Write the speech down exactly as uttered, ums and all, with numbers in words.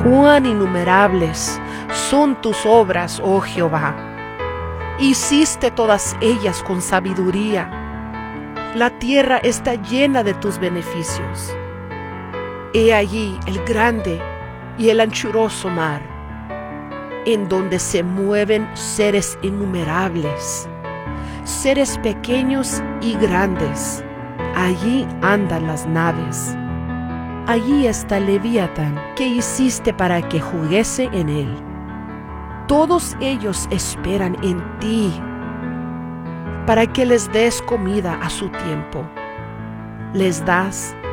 Cuán innumerables son tus obras, oh Jehová. Hiciste todas ellas con sabiduría. La tierra está llena de tus beneficios. He allí el grande y el anchuroso mar, en donde se mueven seres innumerables, seres pequeños y grandes. Allí andan las naves. Allí está Leviatán, que hiciste para que jugase en él. Todos ellos esperan en ti, para que les des comida a su tiempo. Les das